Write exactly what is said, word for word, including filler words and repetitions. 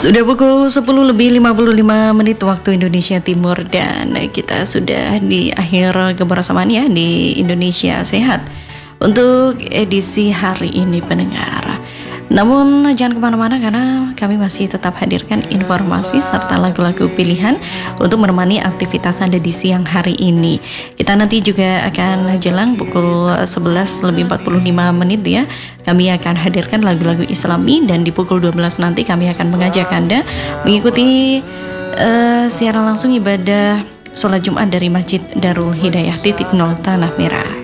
Sudah pukul sepuluh lebih lima puluh lima menit waktu Indonesia Timur, dan kita sudah di akhir kebersamaan ya di Indonesia Sehat untuk edisi hari ini pendengar. Namun jangan kemana-mana karena kami masih tetap hadirkan informasi serta lagu-lagu pilihan untuk menemani aktivitas Anda di siang hari ini. Kita nanti juga akan jelang pukul sebelas lebih empat puluh lima menit ya. Kami akan hadirkan lagu-lagu Islami, dan di pukul dua belas nanti kami akan mengajak Anda mengikuti uh, siaran langsung ibadah sholat Jumat dari Masjid Darul Hidayah titik nol Tanah Merah.